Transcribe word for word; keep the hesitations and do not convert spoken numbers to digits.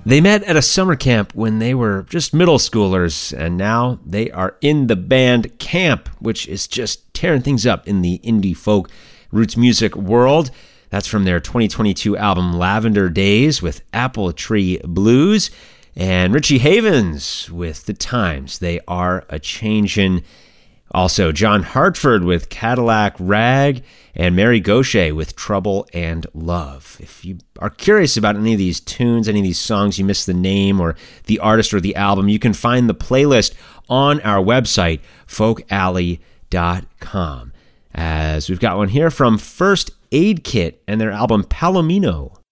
They met at a summer camp when they were just middle schoolers, and now they are in the band Camp, which is just tearing things up in the indie folk roots music world. That's from their twenty twenty-two album Lavender Days with Apple Tree Blues, and Richie Havens with The Times They Are A-Changin'. Also, John Hartford with Cadillac Rag, and Mary Gaucher with Trouble and Love. If you are curious about any of these tunes, any of these songs, you missed the name or the artist or the album, you can find the playlist on our website, folk alley dot com. As we've got one here from First Aid Kit and their album Palomino.